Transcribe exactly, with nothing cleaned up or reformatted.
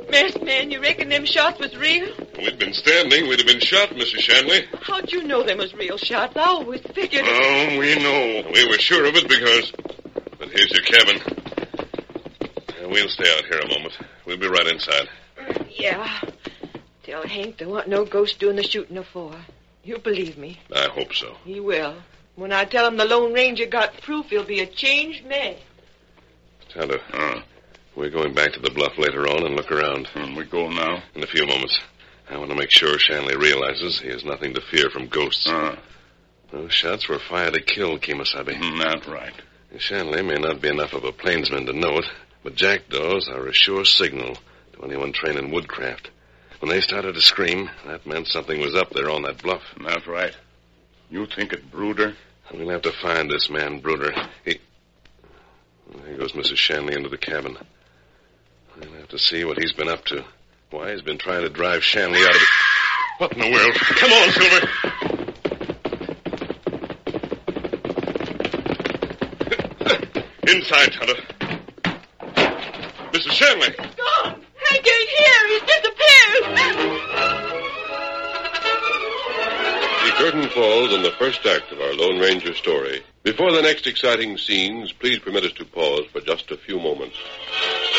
Masked man, you reckon them shots was real? We'd been standing, we'd have been shot, Missus Shanley. How'd you know them was real shots? I always figured... Oh, we know. We were sure of it because... But here's your cabin. Uh, we'll stay out here a moment. We'll be right inside. Yeah. Tell Hank there wasn't no ghost doing the shooting afore. He'll believe me. I hope so. He will. When I tell him the Lone Ranger got proof, he'll be a changed man. Tonto, uh, we're going back to the bluff later on and look around. And we go now? In a few moments. I want to make sure Shanley realizes he has nothing to fear from ghosts. Uh, Those shots were fired to kill Kemosabe. That's right. Shanley may not be enough of a plainsman to know it, but jackdaws are a sure signal to anyone trained in woodcraft. When they started to scream, that meant something was up there on that bluff. That's right. You think it Bruder? We'll have to find this man, Bruder. He... There goes Missus Shanley into the cabin. We'll have to see what he's been up to. Why, he's been trying to drive Shanley out of it. What in the world? Come on, Silver! Inside, Tonto. Missus Shanley! He's gone! Hank ain't here! He's disappeared! The curtain falls on the first act of our Lone Ranger story. Before the next exciting scenes, please permit us to pause for just a few moments.